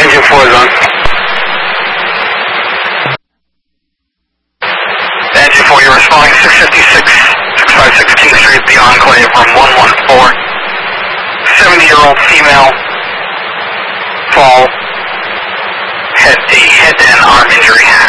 Engine 4 is on. Engine 4, you're responding 656 King Street, the Enclave, room 114. 70-year-old female, fall, head and arm injury.